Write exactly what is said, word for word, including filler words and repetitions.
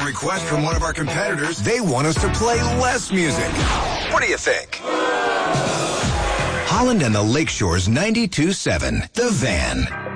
request from one of our competitors. They want us to play less music. What do you think? Holland and the Lakeshore's ninety-two point seven, The Van.